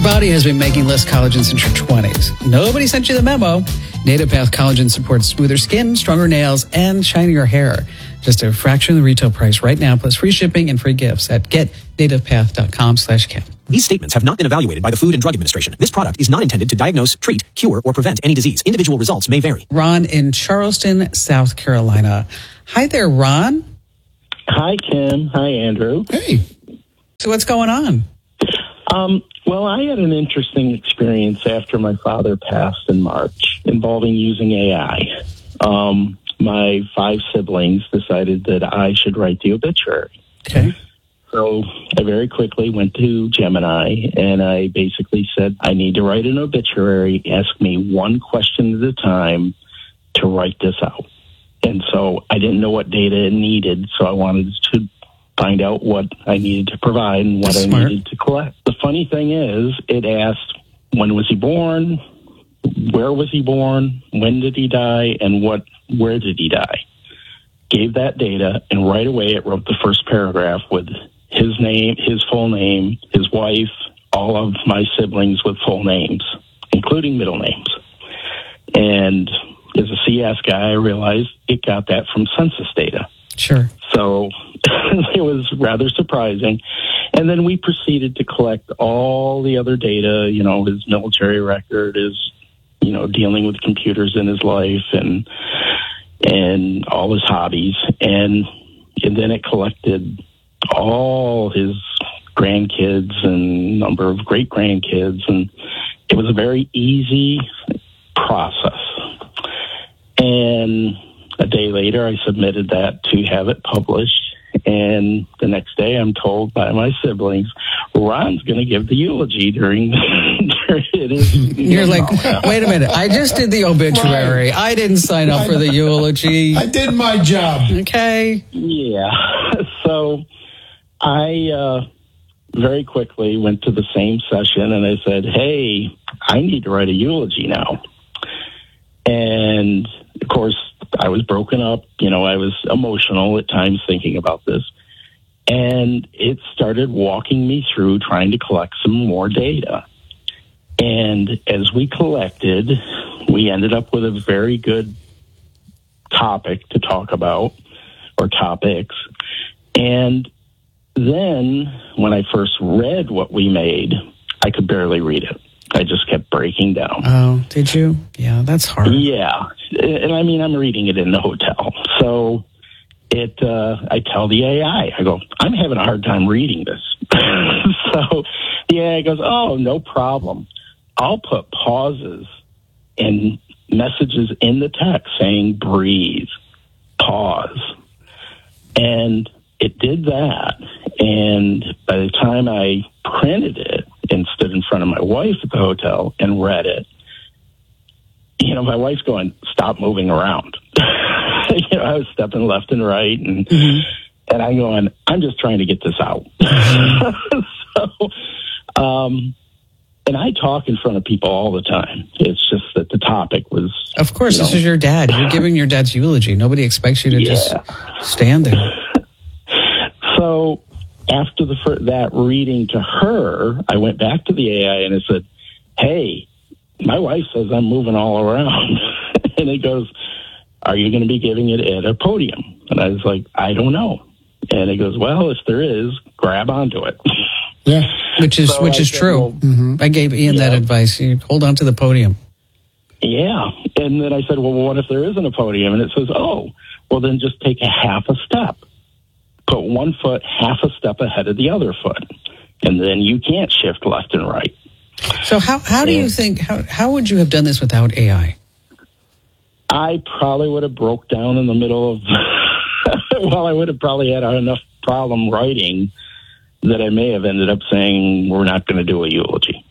body has been making less collagen since your 20s. Nobody sent you the memo. Native Path Collagen supports smoother skin, stronger nails, and shinier hair. Just a fraction of the retail price right now, plus free shipping and free gifts at getnativepath.com/Ken. These statements have not been evaluated by the Food and Drug Administration. This product is not intended to diagnose, treat, cure, or prevent any disease. Individual results may vary. Ron in Charleston, South Carolina. Hi there, Ron. Hi, Ken. Hi, Andrew. Hey. So what's going on? Well, I had an interesting experience after my father passed in March involving using AI. My 5 siblings decided that I should write the obituary. Okay. So I very quickly went to Gemini and I basically said, I need to write an obituary. Ask me one question at a time to write this out. And so I didn't know what data it needed, so I wanted to find out what I needed to provide and what I needed to collect. The funny thing is, it asked, when was he born? Where was he born? When did he die? And where did he die? Gave that data, and right away it wrote the first paragraph with his name, his full name, his wife, all of my siblings with full names, including middle names. And as a CS guy, I realized it got that from census data. Sure. So it was rather surprising. And then we proceeded to collect all the other data, his military record, his, dealing with computers in his life and all his hobbies. And then it collected all his grandkids and number of great grandkids. And it was a very easy process. And a day later, I submitted that to have it published. And the next day, I'm told by my siblings, Ron's going to give the eulogy during his... You're like, wait a minute. I just did the obituary. Right. I didn't sign up for the eulogy. I did my job. Okay. Yeah. So I very quickly went to the same session and I said, hey, I need to write a eulogy now. And, of course, I was broken up. I was emotional at times thinking about this. And it started walking me through trying to collect some more data. And as we collected, we ended up with a very good topic to talk about, or topics. And then when I first read what we made, I could barely read it. I just kept breaking down. Oh, did you? Yeah, that's hard. Yeah. And I mean, I'm reading it in the hotel. So I tell the AI, I go, I'm having a hard time reading this. So the AI goes, oh, no problem. I'll put pauses and messages in the text saying breathe, pause. And it did that. And by the time I printed it and stood in front of my wife at the hotel and read it, my wife's going, stop moving around. I was stepping left and right, and I'm going, I'm just trying to get this out. And I talk in front of people all the time. It's just that the topic was... Of course, this is your dad. You're giving your dad's eulogy. Nobody expects you to just stand there. So after that reading to her, I went back to the AI and I said, hey, my wife says I'm moving all around. And it goes, are you going to be giving it at a podium? And I was like, I don't know. And it goes, well, if there is, grab onto it. Yeah, which is true. Well, I gave Ian that advice. You hold on to the podium. Yeah. And then I said, well, what if there isn't a podium? And it says, oh, well, then just take a half a step. Put one foot half a step ahead of the other foot. And then you can't shift left and right. So how do you think, how would you have done this without AI? I probably would have broke down in the middle of, I would have probably had enough problem writing that I may have ended up saying, we're not going to do a eulogy.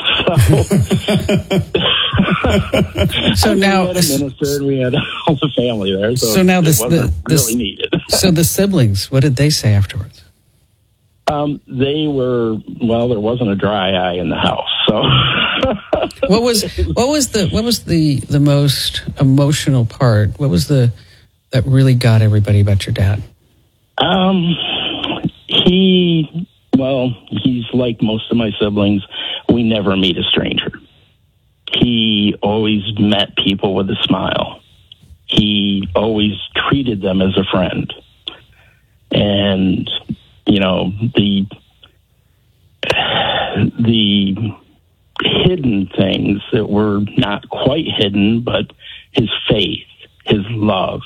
So now, we had a minister and we had all the family there. So now this really needed. So the siblings, what did they say afterwards? They were, there wasn't a dry eye in the house. So what was the most emotional part? What was that really got everybody about your dad? He's like most of my siblings, we never meet a stranger. He always met people with a smile. He always treated them as a friend. And, the hidden things that were not quite hidden, but his faith, his love.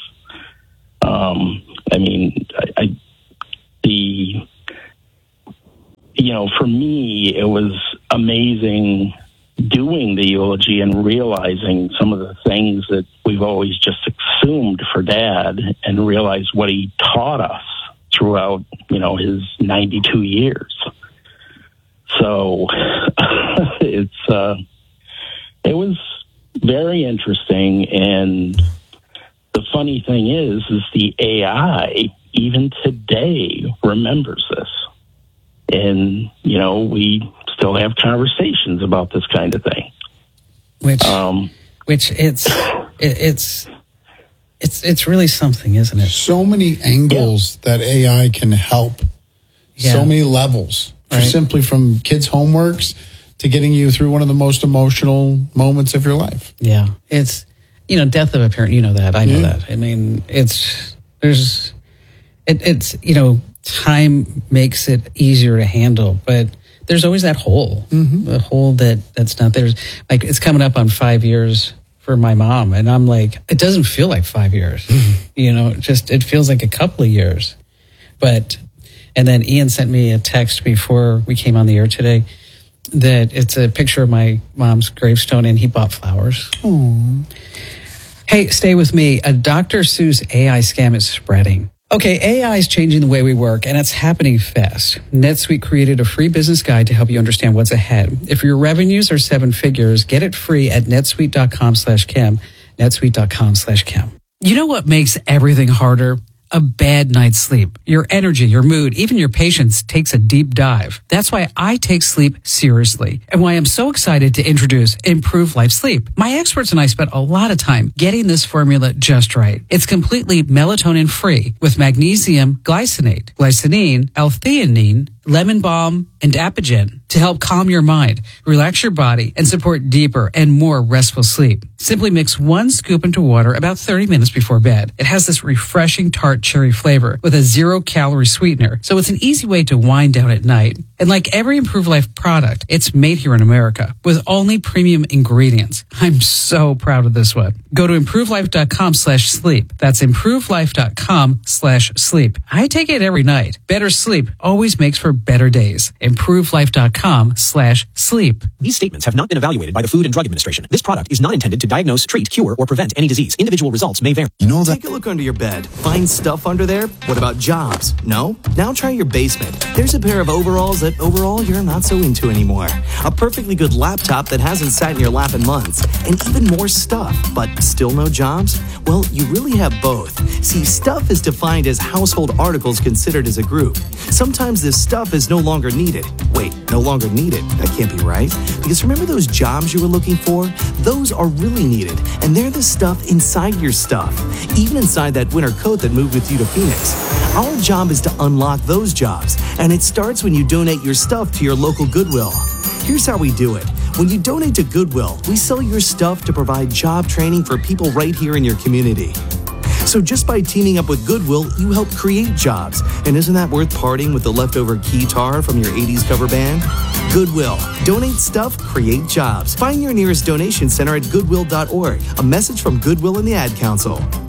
For me, it was amazing doing the eulogy and realizing some of the things that we've always just assumed for Dad, and realize what he taught us throughout, his 92 years. So it was very interesting. And the funny thing is the AI even today remembers this. And, we still have conversations about this kind of thing. Which it's really something, isn't it? So many angles that AI can help. Yeah. So many levels. Right. Simply from kids' homeworks to getting you through one of the most emotional moments of your life. Yeah. It's, death of a parent, that. I know that. I mean, time makes it easier to handle, but there's always that hole, the hole that's not there. Like, it's coming up on 5 years for my mom, and I'm like, it doesn't feel like 5 years, it feels like a couple of years. And then Ian sent me a text before we came on the air today that it's a picture of my mom's gravestone, and he bought flowers. Aww. Hey, stay with me. A Dr. Seuss AI scam is spreading. Okay, AI is changing the way we work, and it's happening fast. NetSuite created a free business guide to help you understand what's ahead. If your revenues are 7 figures, get it free at netsuite.com/Kim, netsuite.com/Kim. You know what makes everything harder? A bad night's sleep. Your energy, your mood, even your patience takes a deep dive. That's why I take sleep seriously, and why I'm so excited to introduce Improve Life Sleep. My experts and I spent a lot of time getting this formula just right. It's completely melatonin free with magnesium glycinate, glycinine, L-theanine, lemon balm, and Apigen to help calm your mind, relax your body, and support deeper and more restful sleep. Simply mix 1 scoop into water about 30 minutes before bed. It has this refreshing tart cherry flavor with a 0-calorie sweetener, so it's an easy way to wind down at night. And like every Improve Life product, it's made here in America with only premium ingredients. I'm so proud of this one. Go to improvelife.com/sleep. That's improvelife.com/sleep. I take it every night. Better sleep always makes for better days. improvelife.com/sleep. These statements have not been evaluated by the Food and Drug Administration. This product is not intended to diagnose, treat, cure, or prevent any disease. Individual results may vary. Take a look under your bed. Find stuff under there? What about jobs? No? Now try your basement. There's a pair of overalls that overall you're not so into anymore. A perfectly good laptop that hasn't sat in your lap in months. And even more stuff, but still no jobs? Well, you really have both. See, stuff is defined as household articles considered as a group. Sometimes this stuff is no longer needed. Wait, no longer needed? That can't be right. Because remember those jobs you were looking for? Those are really needed. And they're the stuff inside your stuff. Even inside that winter coat that moved with you to Phoenix. Our job is to unlock those jobs. And it starts when you donate your stuff to your local Goodwill. Here's how we do it. When you donate to Goodwill, we sell your stuff to provide job training for people right here in your community. So just by teaming up with Goodwill, you help create jobs. And isn't that worth parting with the leftover keytar from your 80s cover band? Goodwill. Donate stuff, create jobs. Find your nearest donation center at goodwill.org. A message from Goodwill and the Ad Council.